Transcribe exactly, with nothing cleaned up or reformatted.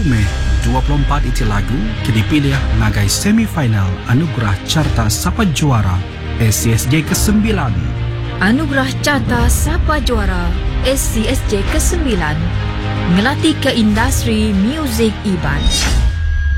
Mei dua puluh empat itu lagu kini dipilih sebagai semifinal Anugerah Carta Sapa Juara S C S J kesembilan. Anugerah Carta Sapa Juara S C S J kesembilan ngelatih ke industri muzik Iban.